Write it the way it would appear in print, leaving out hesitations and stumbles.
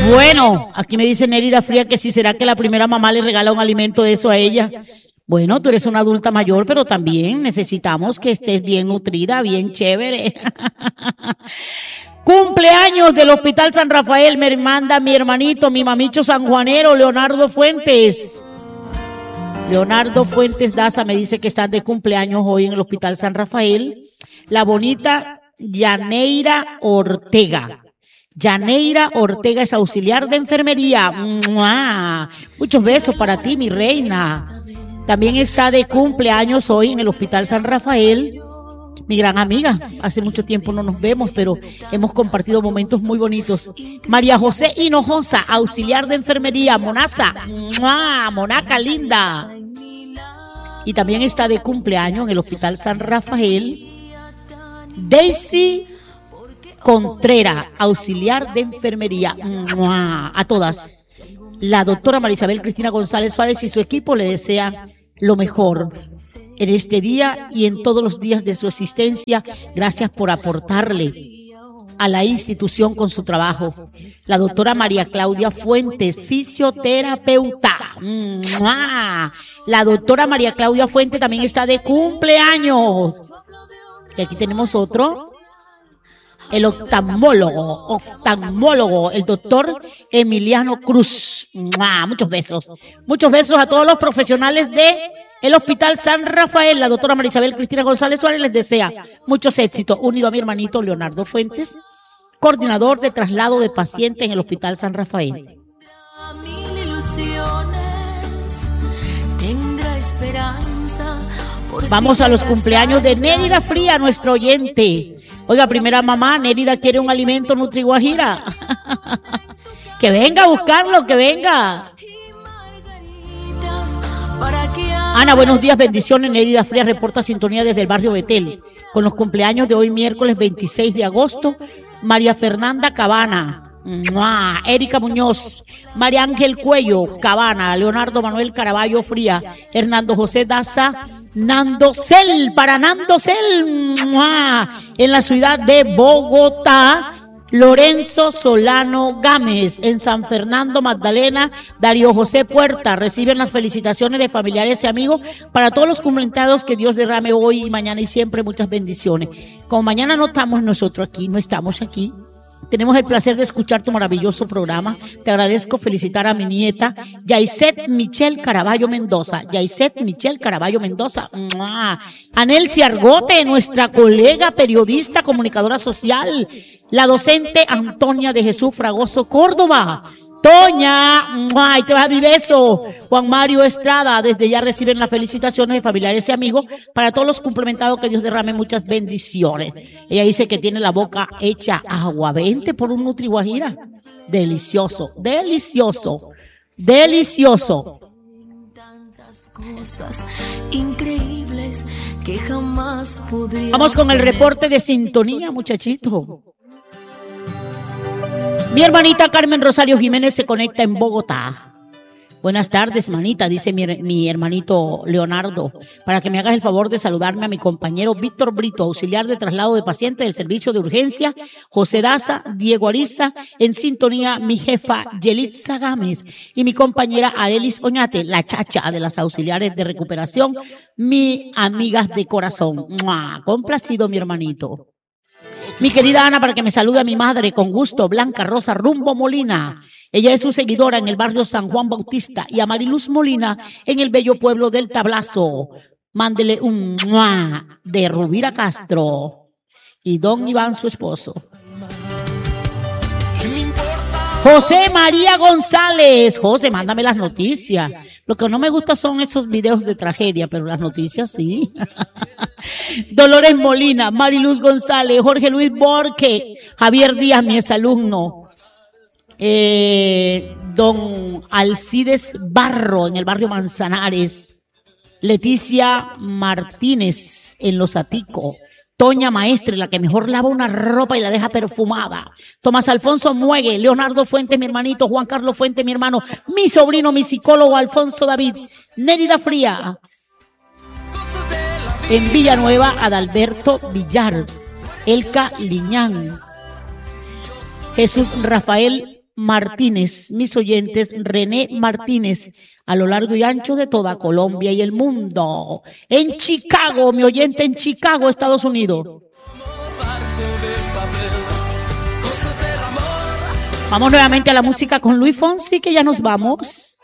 Bueno, aquí me dice Nérida Fría que si será que la primera mamá le regala un alimento de eso a ella. Bueno, tú eres una adulta mayor, pero también necesitamos que estés bien nutrida, bien chévere. Cumpleaños del Hospital San Rafael, me manda mi hermanito, mi mamicho sanjuanero, Leonardo Fuentes. Leonardo Fuentes Daza me dice que están de cumpleaños hoy en el Hospital San Rafael. La bonita Yaneira Ortega. Yaneira Ortega es auxiliar de enfermería. ¡Mua! Muchos besos para ti, mi reina. También está de cumpleaños hoy en el Hospital San Rafael mi gran amiga. Hace mucho tiempo no nos vemos, pero hemos compartido momentos muy bonitos. María José Hinojosa, auxiliar de enfermería. Monaza, ¡mua! Monaca linda. Y también está de cumpleaños en el Hospital San Rafael Daisy Contreras, auxiliar de enfermería. ¡Mua! A todas. La doctora Marisabel Cristina González Suárez y su equipo le desean lo mejor en este día y en todos los días de su existencia. Gracias por aportarle a la institución con su trabajo. La doctora María Claudia Fuentes, fisioterapeuta. ¡Mua! La doctora María Claudia Fuentes también está de cumpleaños. Y aquí tenemos otro. El oftalmólogo, el doctor Emiliano Cruz. ¡Mua! Muchos besos a todos los profesionales de el Hospital San Rafael. La doctora Marisabel Cristina González Suárez les desea muchos éxitos, unido a mi hermanito Leonardo Fuentes, coordinador de traslado de pacientes en el Hospital San Rafael. Vamos a los cumpleaños de Nérida Fría, nuestra oyente. Oiga, primera mamá, Nérida quiere un alimento NutriGuajira. Que venga a buscarlo, que venga. Ana, buenos días, bendiciones. Nérida Fría reporta sintonía desde el barrio Betel. Con los cumpleaños de hoy, miércoles 26 de agosto, María Fernanda Cabana, ¡mua! Erika Muñoz, María Ángel Cuello Cabana, Leonardo Manuel Caraballo Fría, Hernando José Daza, Nando Cel, para Nando Cel, ¡mua! En la ciudad de Bogotá, Lorenzo Solano Gámez, en San Fernando Magdalena, Darío José Puerta, reciben las felicitaciones de familiares y amigos para todos los cumpleaños, que Dios derrame hoy y mañana y siempre muchas bendiciones. Como mañana no estamos nosotros aquí, no estamos aquí, tenemos el placer de escuchar tu maravilloso programa. Te agradezco, felicitar a mi nieta Yaiset Michelle Caraballo Mendoza. Yaiset Michelle Caraballo Mendoza. ¡Mua! Anelsi Argote, nuestra colega periodista, comunicadora social. La docente Antonia de Jesús Fragoso Córdoba. Toña, ¡ay, te va mi beso! Juan Mario Estrada, desde ya reciben las felicitaciones de familiares y amigos para todos los cumplementados, que Dios derrame muchas bendiciones. Ella dice que tiene la boca hecha agua. 20 por un NutriGuajira. Delicioso, delicioso, delicioso. Cosas increíbles que jamás podría. Vamos con el reporte de sintonía, muchachito. Mi hermanita Carmen Rosario Jiménez se conecta en Bogotá. Buenas tardes, manita, dice mi hermanito Leonardo, para que me hagas el favor de saludarme a mi compañero Víctor Brito, auxiliar de traslado de pacientes del servicio de urgencia, José Daza, Diego Ariza, en sintonía mi jefa Yelitza Gámez y mi compañera Arelis Oñate, la chacha de las auxiliares de recuperación, mi amigas de corazón. ¡Mua! Complacido, mi hermanito. Mi querida Ana, para que me salude a mi madre, con gusto, Blanca Rosa Rumbo Molina. Ella es su seguidora en el barrio San Juan Bautista, y a Mariluz Molina en el bello pueblo del Tablazo. Mándele un ¡mua! De Rubira Castro y don Iván, su esposo. José María González. José, mándame las noticias. Lo que no me gusta son esos videos de tragedia, pero las noticias sí. Dolores Molina, Mariluz González, Jorge Luis Borque, Javier Díaz, mi exalumno. Don Alcides Barro en el barrio Manzanares, Leticia Martínez en Los Aticos, Toña Maestre, la que mejor lava una ropa y la deja perfumada, Tomás Alfonso Muegue, Leonardo Fuentes, mi hermanito, Juan Carlos Fuentes, mi hermano, mi sobrino, mi psicólogo Alfonso David, Nérida Fría, en Villanueva, Adalberto Villar, Elka Liñán, Jesús Rafael Martínez, mis oyentes, René Martínez, a lo largo y ancho de toda Colombia y el mundo. En Chicago, mi oyente en Chicago, Estados Unidos. Vamos nuevamente a la música con Luis Fonsi, que ya nos vamos.